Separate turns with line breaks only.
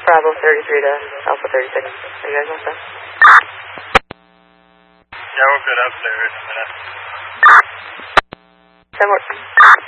Bravo 33 to Alpha 36. Are you guys all set?
Yeah, we're good up there in a minute.
That works.